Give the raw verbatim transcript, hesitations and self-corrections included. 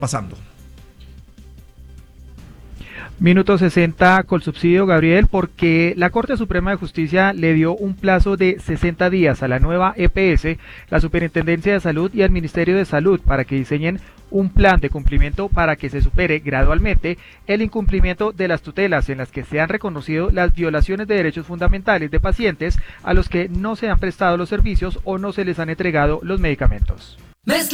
pasando. Minuto sesenta con subsidio, Gabriel, porque la Corte Suprema de Justicia le dio un plazo de sesenta días a la nueva E P S, la Superintendencia de Salud y al Ministerio de Salud para que diseñen un plan de cumplimiento para que se supere gradualmente el incumplimiento de las tutelas en las que se han reconocido las violaciones de derechos fundamentales de pacientes a los que no se han prestado los servicios o no se les han entregado los medicamentos.